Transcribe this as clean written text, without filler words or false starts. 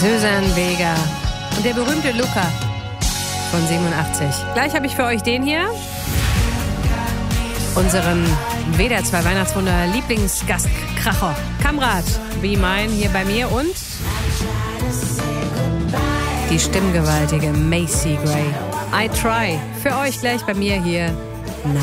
Susan Vega und der berühmte Luca von 87. Gleich habe ich für euch den hier. Unseren WDR 2 Weihnachtswunder Lieblingsgastkracher Kamrat Be Mine hier bei mir und die stimmgewaltige Macy Gray. I Try für euch gleich bei mir hier